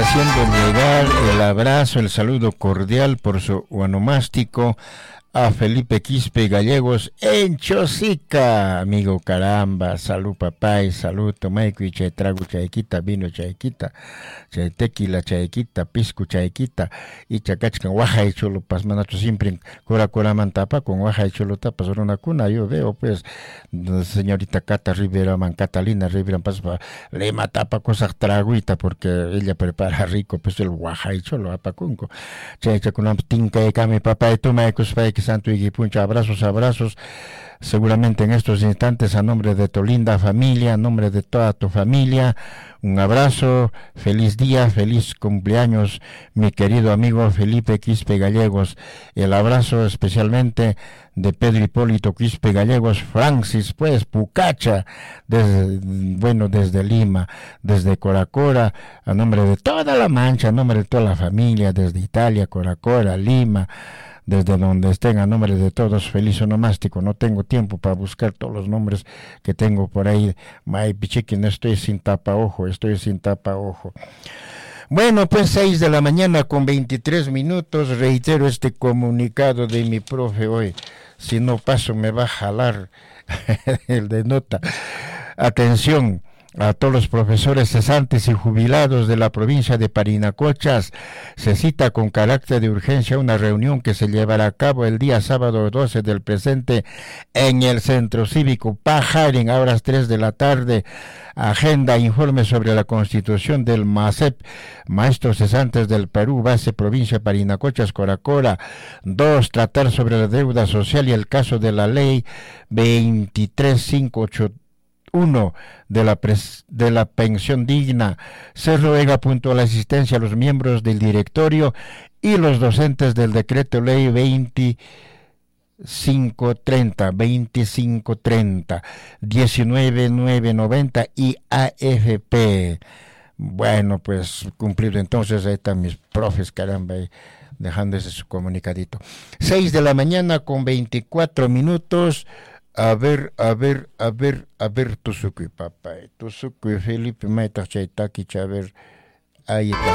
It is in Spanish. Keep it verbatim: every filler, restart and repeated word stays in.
haciendo llegar el abrazo, el saludo cordial por su onomástico a Felipe Quispe Gallegos en Chosica, amigo caramba, salud papá y salud tomaico y chay trago chayquita, vino chayquita, chay tequila chayquita, pisco chayquita y chacachcan guaja y cholo pas manacho siempre cora cora mantapa con guaja y cholo tapas una cuna yo veo pues señorita Cata Rivera man Catalina Rivera pas le matapa cosas traguita porque ella prepara rico pues el guaja y cholo apacunco chay chacunam tinca y cami papá y tomaico spay que santo y puncha, abrazos, abrazos, seguramente en estos instantes a nombre de tu linda familia, a nombre de toda tu familia, un abrazo, feliz día, feliz cumpleaños, mi querido amigo Felipe Quispe Gallegos, el abrazo especialmente de Pedro Hipólito Quispe Gallegos, Francis, pues, Pucacha, desde, bueno, desde Lima, desde Coracora, a nombre de toda la Mancha, a nombre de toda la familia, desde Italia, Coracora, Lima, desde donde estén, a nombre de todos, feliz onomástico. No tengo tiempo para buscar todos los nombres que tengo por ahí. May pichiqui, no estoy sin tapa ojo, estoy sin tapa ojo. Bueno, pues seis de la mañana con veintitrés minutos, reitero este comunicado de mi profe hoy. Si no paso me va a jalar el de nota. Atención a todos los profesores cesantes y jubilados de la provincia de Parinacochas, se cita con carácter de urgencia una reunión que se llevará a cabo el día sábado doce del presente en el Centro Cívico Pajarín a horas tres de la tarde. Agenda, informe sobre la constitución del MASEP, Maestros Cesantes del Perú, base provincia Parinacochas, Coracora. Dos, tratar sobre la deuda social y el caso de la ley veintitrés mil quinientos ochenta y uno de la, pres, de la pensión digna. Se ruega puntual asistencia a los miembros del directorio y los docentes del decreto ley veinticinco treinta, veinticinco treinta, diecinueve mil novecientos noventa y A F P. Bueno, pues cumplido entonces, ahí están mis profes, caramba, ahí, dejándose su comunicadito. seis de la mañana con veinticuatro minutos. A ver, a ver, a ver, a ver, Tusuki, papá. Tusuki, Felipe, Maita, Chaitaki, a ver, ahí está.